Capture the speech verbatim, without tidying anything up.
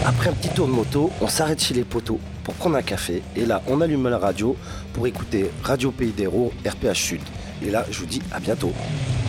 Après un petit tour de moto, on s'arrête chez les poteaux pour prendre un café. Et là, on allume la radio pour écouter Radio Pays d'Hérault, R P H Sud. Et là, je vous dis à bientôt.